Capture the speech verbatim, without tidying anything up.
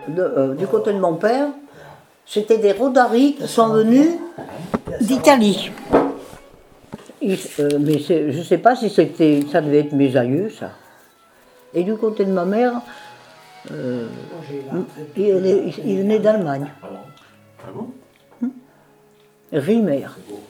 de, euh, du côté de mon père, c'était des Rodari qui sont venus d'Italie. Ils, euh, mais je ne sais pas si c'était, ça devait être mes aïeux, ça. Et du côté de ma mère, euh, il, il venait d'Allemagne. Ah bon? Riemer.